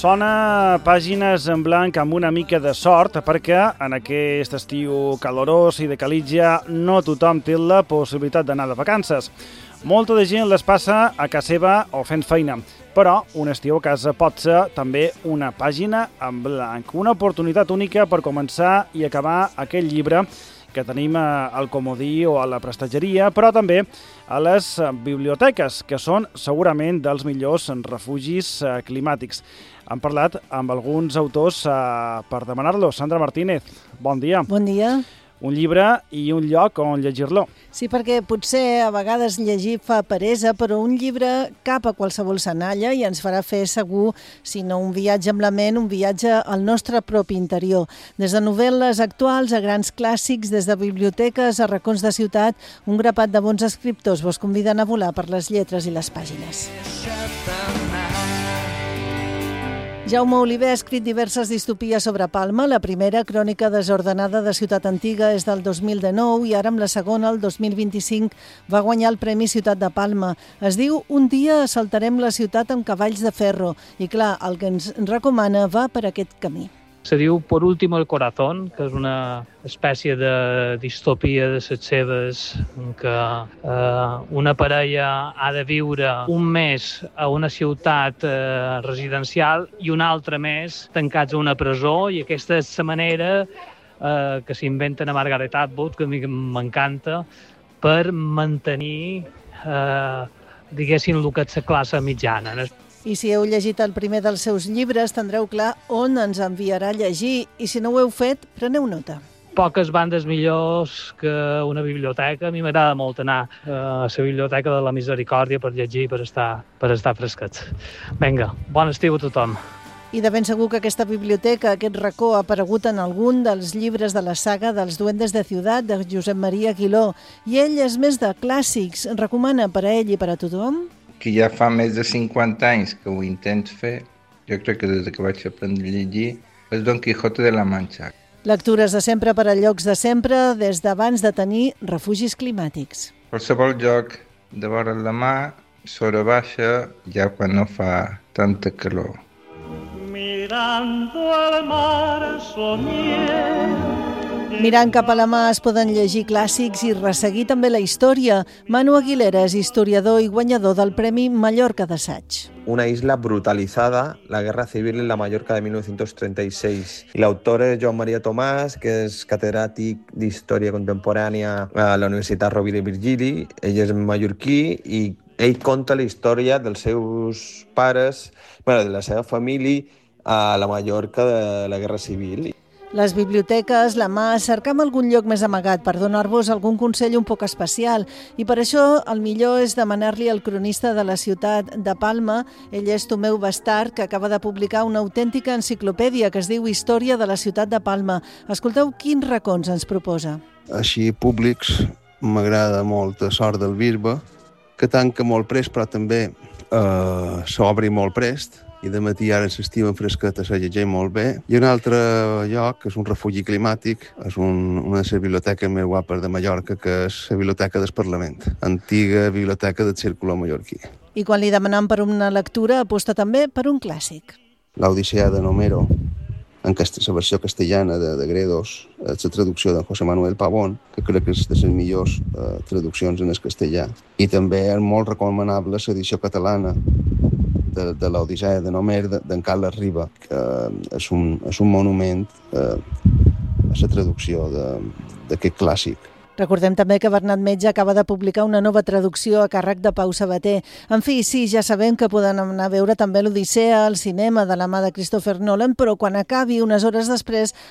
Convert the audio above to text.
Sona pàgines en blanc amb una mica de sort perquè en aquest estiu calorós i de calitja no tothom té la possibilitat d'anar de vacances. Molta de gent les passa a casa seva o fent feina, però un estiu a casa pot ser també una pàgina en blanc, una oportunitat única per començar i acabar aquell llibre que tenim al comodí o a la prestatgeria, però també a les biblioteques, que són segurament dels millors refugis climàtics. Hem parlat amb alguns autors per demanar-lo. Sandra Martínez, bon dia. Bon dia. Un llibre i un lloc on llegir-lo. Sí, perquè potser a vegades llegir fa peresa, però un llibre cap a qualsevol senalla i ens farà fer segur, si no un viatge amb la ment, un viatge al nostre propi interior. Des de novel·les actuals a grans clàssics, des de biblioteques a racons de ciutat, un grapat de bons escriptors vos conviden a volar per les lletres i les pàgines. Jaume Oliver ha escrit diverses distopies sobre Palma. La primera, Crònica desordenada de Ciutat Antiga, és del 2019 i ara amb la segona, el 2025, va guanyar el Premi Ciutat de Palma. Es diu Un dia assaltarem la ciutat amb cavalls de ferro i clar, el que ens recomana va per aquest camí. Se diu Por último el corazón, que és una espècie de distopia de les seves en què una parella ha de viure un mes a una ciutat residencial i un altre mes tancats a una presó, i aquesta és la manera que s'inventen a Margaret Atwood, que a mi m'encanta, per mantenir, diguéssim, el que és la classe mitjana. I si heu llegit el primer dels seus llibres, tindreu clar on ens enviarà a llegir. I si no ho heu fet, preneu nota. Poques bandes millors que una biblioteca. A mi m'agrada molt anar a la biblioteca de la Misericòrdia per llegir, per estar fresquets. Vinga, bon estiu a tothom. I de ben segur que aquesta biblioteca, aquest racó, ha aparegut en algun dels llibres de la saga dels Duendes de Ciutat, de Josep Maria Aguiló. I ell és més de clàssics. Recomana per a ell i per a tothom? Que ja fa més de 50 anys que ho intento fer, jo crec que des que vaig aprendre a llegir, és Don Quijote de la Mancha. Lectures de sempre per a llocs de sempre, des d'abans de tenir refugis climàtics. Qualsevol lloc de vora la mar, sobre baixa, ja quan no fa tanta calor. Mirando al mar soñé. Mirant cap a la mà es poden llegir clàssics i resseguir també la història. Manu Aguilera és historiador i guanyador del Premi Mallorca d'Assaig. Una isla brutalizada, la guerra civil en la Mallorca de 1936. I l'autor és Joan Maria Tomàs, que és catedràtic d'Història Contemporània a la Universitat Rovira i Virgili. Ell és mallorquí i ell conta la història dels seus pares, de la seva família a la Mallorca de la guerra civil. Les biblioteques, la mà, cercam algun lloc més amagat per donar-vos algun consell un poc especial. I per això el millor és demanar-li al cronista de la ciutat de Palma, ell és Tomeu Bastard, que acaba de publicar una autèntica enciclopèdia que es diu Història de la ciutat de Palma. Escolteu quins racons ens proposa. Així públics, m'agrada molt Sort del Bisbe, que tanca molt prest però també s'obri molt prest, i de matí ara s'estima fresqueta, se llegeix molt bé. I un altre lloc, que és un refugi climàtic, és una de les biblioteques més guapes de Mallorca, que és la Biblioteca del Parlament, antiga biblioteca del Círculo mallorquí. I quan li demanem per una lectura, aposta també per un clàssic. L'Odissea de Homero, en la versió castellana de Gredos, la traducció de José Manuel Pavón, que crec que és de les millors traduccions en el castellà. I també és molt recomanable l'edició catalana de l'Odissea de Homer d'en Carles Riba, que és un monument a la traducció d'aquest clàssic. Recordem també que Bernat Metge acaba de publicar una nova traducció a càrrec de Pau Sabater. En fi, sí, ja sabem que poden anar a veure també l'Odissea al cinema de la mà de Christopher Nolan, però quan acabi, unes hores després,